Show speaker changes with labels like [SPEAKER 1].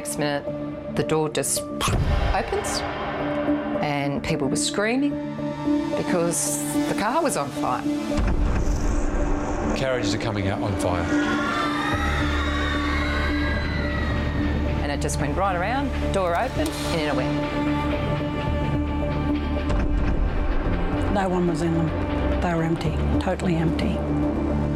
[SPEAKER 1] next minute, the door just opens and people were screaming because the car was on fire.
[SPEAKER 2] Carriages are coming out on fire.
[SPEAKER 1] And it just went right around, door open, and in it went.
[SPEAKER 3] No one was in them. They were empty, totally empty.